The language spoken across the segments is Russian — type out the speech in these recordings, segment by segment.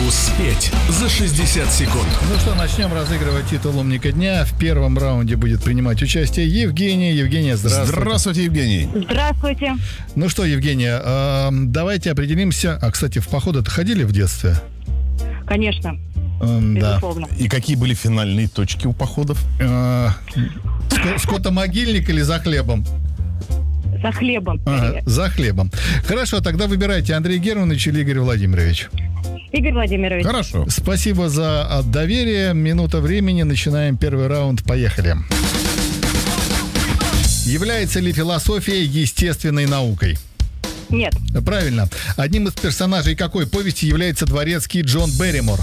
Успеть за 60 секунд. Ну что, начнем разыгрывать титул «Умника дня». В первом раунде будет принимать участие Евгения. Евгения, здравствуйте. Здравствуйте, Евгений. Здравствуйте. Ну что, Евгения, давайте определимся. А, кстати, в походы-то ходили в детстве? Конечно. Да. Безусловно. И какие были финальные точки у походов? Скотомогильник или за хлебом? За хлебом. Ага, за хлебом. Хорошо, тогда выбирайте, Андрей Германович или Игорь Владимирович. Игорь Владимирович. Хорошо. Спасибо за доверие. Минута времени. Начинаем первый раунд. Поехали. Является ли философия естественной наукой? Нет. Правильно. Одним из персонажей какой повести является дворецкий Джон Берримор?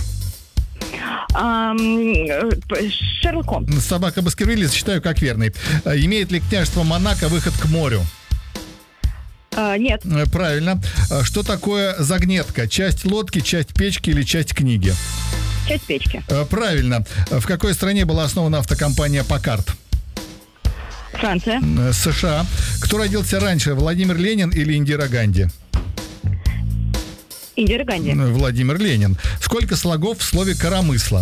Шерлок Холмс. Собака Баскервилей считаю как верный. Имеет ли княжество Монако выход к морю? Нет. Правильно. Что такое загнетка? Часть лодки, часть печки или часть книги? Часть печки. Правильно. В какой стране была основана автокомпания Packard? Франция. США. Кто родился раньше, Владимир Ленин или Индира Ганди? Индира Ганди. Владимир Ленин. Сколько слогов в слове «коромысло»?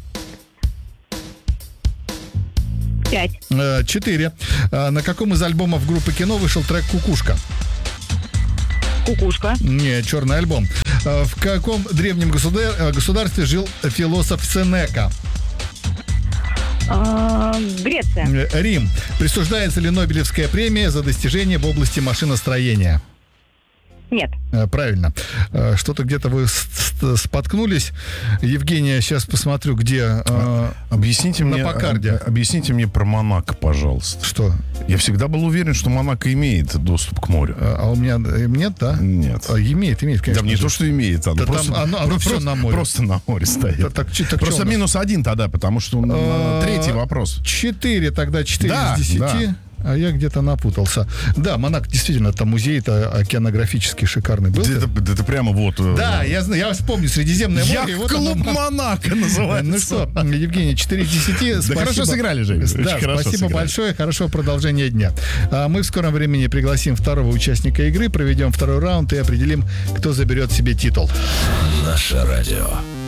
5. 4. На каком из альбомов группы Кино вышел трек «Кукушка»? Кукушка. Не, черный альбом. В каком древнем государстве жил философ Сенека? Греция. Рим. Присуждается ли Нобелевская премия за достижения в области машиностроения? Нет. Правильно. Что-то где-то вы споткнулись. Евгения, сейчас посмотрю, где... Объясните на мне, Паккарде. Объясните мне про Монако, пожалуйста. Что? Я всегда был уверен, что Монако имеет доступ к морю. А у меня нет, да? Нет. Имеет, конечно. Да не то, что имеет, оно Да просто, там оно все на море. Просто на море стоит. Так Просто -1 тогда, потому что третий вопрос. 4, тогда 4 Да, из 10. да. А я где-то напутался. Да, Монако действительно, там музей-то океанографический шикарный был. Это прямо вот... Да, я знаю, я вспомню, Средиземное море. Яхт-клуб Монако называется. Ну что, Евгений, 4 из 10. Да хорошо сыграли, Женя. Да, спасибо большое, хорошего продолжения дня. Мы в скором времени пригласим второго участника игры, проведем второй раунд и определим, кто заберет себе титул. Наше радио.